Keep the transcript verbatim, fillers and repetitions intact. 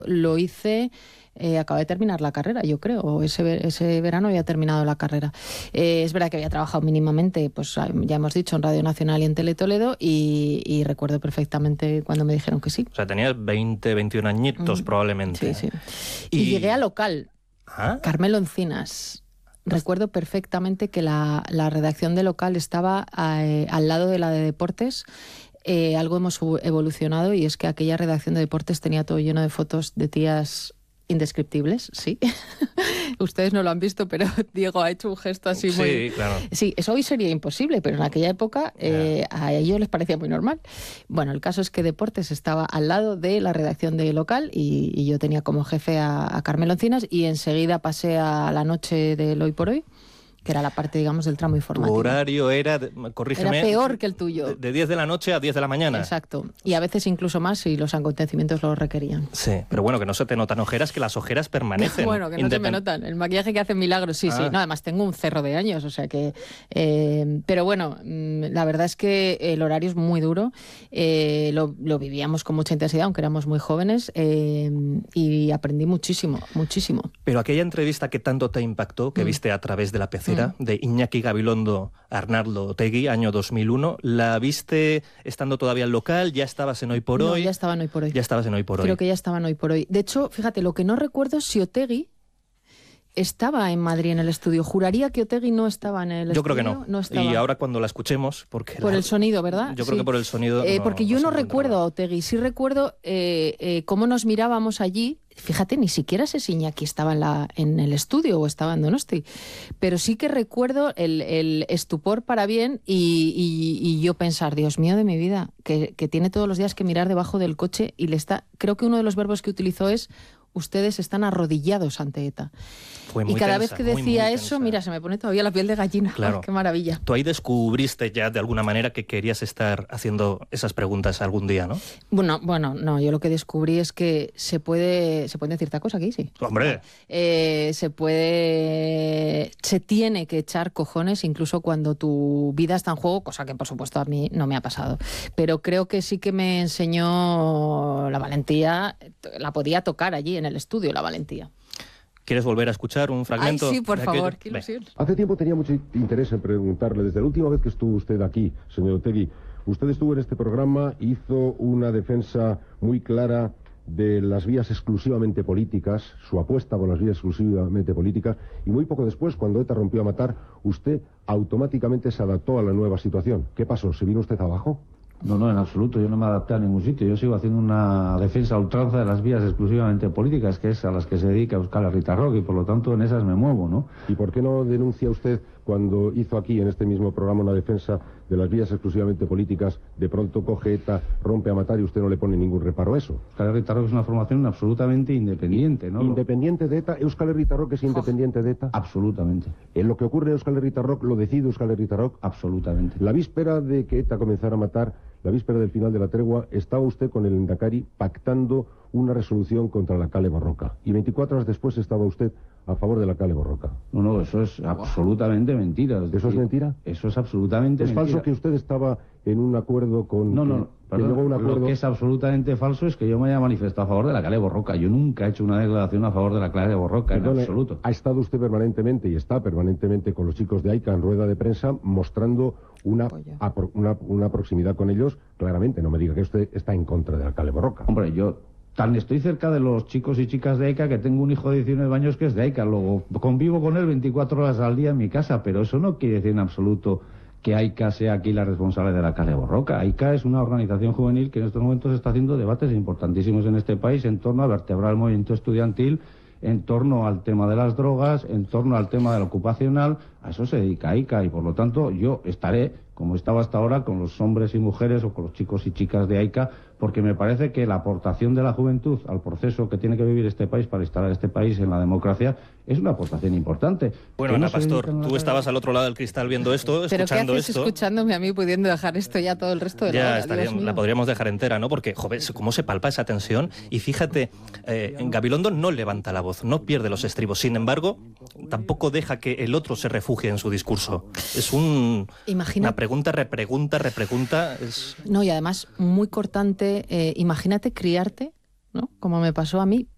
Lo hice, eh, acabé de terminar la carrera, yo creo, ese, ese verano había terminado la carrera. Eh, es verdad que había trabajado mínimamente, pues ya hemos dicho, en Radio Nacional y en Tele Toledo, y, y recuerdo perfectamente cuando me dijeron que sí. O sea, tenías veinte, veintiún añitos mm, probablemente. Sí, sí. Y, y llegué a local, ¿Ah? Carmelo Encinas. Recuerdo perfectamente que la, la redacción de local estaba eh, al lado de la de deportes. Eh, algo hemos evolucionado y es que aquella redacción de deportes tenía todo lleno de fotos de tías indescriptibles, sí. Ustedes no lo han visto, pero Diego ha hecho un gesto así sí, muy... Sí, claro. Sí, eso hoy sería imposible, pero en aquella época eh, yeah. a ellos les parecía muy normal. Bueno, el caso es que Deportes estaba al lado de la redacción de local y, y yo tenía como jefe a, a Carmelo Encinas y enseguida pasé a la noche del Hoy por Hoy, que era la parte, digamos, del tramo informativo. Tu horario era, corrígeme... Era peor que el tuyo. De, de diez de la noche a diez de la mañana. Exacto. Y a veces incluso más si los acontecimientos lo requerían. Sí, pero bueno, que no se te notan ojeras, que las ojeras permanecen. Bueno, que no Independ... se me notan. El maquillaje que hace milagros, sí, ah. sí. No, además tengo un cerro de años, o sea que... Eh, pero bueno, la verdad es que el horario es muy duro. Eh, lo, lo vivíamos con mucha intensidad, aunque éramos muy jóvenes, eh, y aprendí muchísimo, muchísimo. Pero aquella entrevista que tanto te impactó, que mm. viste a través de la P C, de Iñaki Gabilondo a Arnaldo Otegi, año dos mil uno. ¿La viste estando todavía en local? ¿Ya estabas en Hoy por no, Hoy? No, ya estaba en Hoy por Hoy. Ya estabas en Hoy por Hoy. Creo que ya estaba en Hoy por Hoy. De hecho, fíjate, lo que no recuerdo es si Otegi estaba en Madrid en el estudio. Juraría que Otegi no estaba en el yo estudio. Yo creo que no. no estaba. Y ahora cuando la escuchemos... porque Por la... el sonido, ¿verdad? Yo creo sí. que por el sonido... Eh, no, porque yo no, no recuerdo a Otegi. Sí recuerdo eh, eh, cómo nos mirábamos allí. Fíjate, ni siquiera sé si Iñaki estaba en, la, en el estudio o estaba en Donosti. Pero sí que recuerdo el, el estupor para bien y, y, y yo pensar, Dios mío de mi vida, que, que tiene todos los días que mirar debajo del coche y le está... Creo que uno de los verbos que utilizó es... Ustedes están arrodillados ante ETA. Fue muy y cada tensa, vez que decía muy, muy eso, tensa. Mira, se me pone todavía la piel de gallina. Claro. ¡Ay, qué maravilla! Tú ahí descubriste ya de alguna manera que querías estar haciendo esas preguntas algún día, ¿no? Bueno, bueno, no, yo lo que descubrí es que se puede, se puede decir esta cosa aquí, sí. ¡Hombre! Eh, se puede, se tiene que echar cojones incluso cuando tu vida está en juego, cosa que por supuesto a mí no me ha pasado. Pero creo que sí que me enseñó la valentía, la podía tocar allí en el estudio, la valentía. ¿Quieres volver a escuchar un fragmento? Ay, sí, por favor, qué ilusión. Hace tiempo tenía mucho interés en preguntarle, desde la última vez que estuvo usted aquí, señor Otegi, usted estuvo en este programa, hizo una defensa muy clara de las vías exclusivamente políticas, su apuesta por las vías exclusivamente políticas, y muy poco después, cuando ETA rompió a matar, usted automáticamente se adaptó a la nueva situación. ¿Qué pasó? ¿Se vino usted abajo? No, no, en absoluto. Yo no me adapté a ningún sitio. Yo sigo haciendo una defensa a ultranza de las vías exclusivamente políticas, que es a las que se dedica Euskal Herritarrok, y por lo tanto en esas me muevo, ¿no? ¿Y por qué no denuncia usted, cuando hizo aquí en este mismo programa una defensa de las vías exclusivamente políticas, de pronto coge ETA, rompe a matar y usted no le pone ningún reparo a eso? Euskal Herritarrok es una formación absolutamente independiente, ¿no? ¿Independiente de ETA? ¿Euskal Herritarrok es independiente de ETA? Absolutamente. ¿En lo que ocurre en Euskal Herritarrok lo decide Euskal Herritarrok? Absolutamente. La víspera de que ETA comenzara a matar, la víspera del final de la tregua, estaba usted con el Endacari pactando una resolución contra la Kale Borroka. Y veinticuatro horas después estaba usted a favor de la Kale Borroka. No, no, eso es absolutamente mentira. ¿Eso es mentira? Eso es absolutamente mentira. ¿Es mentira. falso que usted estaba en un acuerdo con... No, no, que, perdón, que llegó a un acuerdo... Lo que es absolutamente falso es que yo me haya manifestado a favor de la Kale Borroka. Yo nunca he hecho una declaración a favor de la Kale Borroka, en absoluto. Ha estado usted permanentemente, y está permanentemente con los chicos de AICA en rueda de prensa, mostrando una, una, una proximidad con ellos, claramente. No me diga que usted está en contra de la Kale Borroka. Hombre, yo... Tan estoy cerca de los chicos y chicas de AICA que tengo un hijo de diecinueve años que es de AICA. Luego convivo con él veinticuatro horas al día en mi casa, pero eso no quiere decir en absoluto que AICA sea aquí la responsable de la Kale Borroka. AICA es una organización juvenil que en estos momentos está haciendo debates importantísimos en este país en torno a vertebrar el movimiento estudiantil, en torno al tema de las drogas, en torno al tema del ocupacional. A eso se dedica AICA y por lo tanto yo estaré, como estaba hasta ahora, con los hombres y mujeres o con los chicos y chicas de AICA, porque me parece que la aportación de la juventud al proceso que tiene que vivir este país para instalar este país en la democracia es una aportación importante. Bueno, Ana Pastor, tú estabas al otro lado del cristal viendo esto, ¿Pero escuchando qué haces esto. escuchándome a mí pudiendo dejar esto ya todo el resto de la Ya hora? estaríamos, la podríamos dejar entera, ¿no? Porque, joder, cómo se palpa esa tensión. Y fíjate, eh, Gabilondo no levanta la voz, no pierde los estribos. Sin embargo, tampoco deja que el otro se refugie en su discurso. Es un, Imagina... una pregunta, repregunta, repregunta. Es... No, y además muy cortante. Eh, imagínate criarte, ¿no? Como me pasó a mí,